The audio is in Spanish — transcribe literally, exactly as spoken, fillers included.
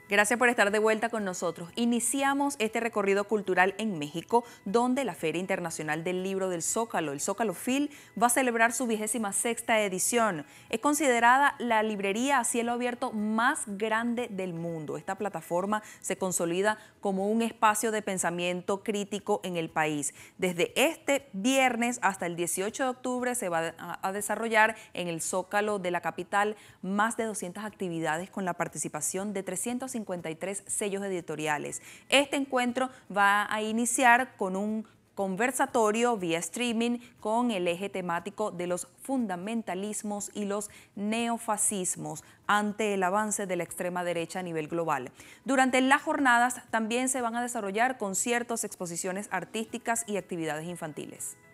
Gracias por estar de vuelta con nosotros. Iniciamos este recorrido cultural en México, donde la Feria Internacional del Libro del Zócalo, el Zócalo Phil, va a celebrar su vigésima sexta edición. Es considerada la librería a cielo abierto más grande del mundo. Esta plataforma se consolida como un espacio de pensamiento crítico en el país. Desde este viernes hasta el dieciocho de octubre se va a desarrollar en el Zócalo de la capital más de doscientas actividades con la participación de trescientos cincuenta y tres sellos editoriales. Este encuentro va a iniciar con un conversatorio vía streaming con el eje temático de los fundamentalismos y los neofascismos ante el avance de la extrema derecha a nivel global. Durante las jornadas también se van a desarrollar conciertos, exposiciones artísticas y actividades infantiles.